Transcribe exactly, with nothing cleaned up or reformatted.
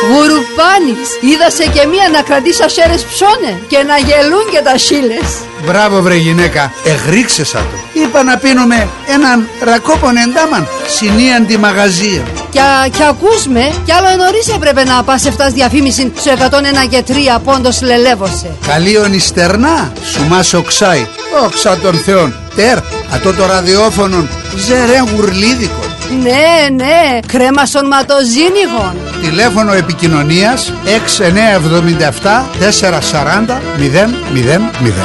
Γουρουπάνης, είδασε και μία να κρατήσει ασέρες ψώνε και να γελούν και τα σίλες. Μπράβο βρε γυναίκα, εγρίξεσα το. Είπα να πίνουμε έναν ρακόπον εντάμαν, συνίαν τη μαγαζία. Κι, κι ακούς με, κι άλλο νωρίς έπρεπε να πας εφτάς διαφήμιση στο εκατόν ένα και τρία πόντος λελεύωσε. Καλίον ιστερνά, σου μας οξάει, όξα των θεών. Τερ, ατό το ραδιόφωνο, ζερέν γουρλίδικο. Ναι, ναι, κρέμα σωματοζήνιγων. Τηλέφωνο επικοινωνίας έξι εννιά εβδομήντα επτά τετρακόσια σαράντα μηδέν μηδέν μηδέν.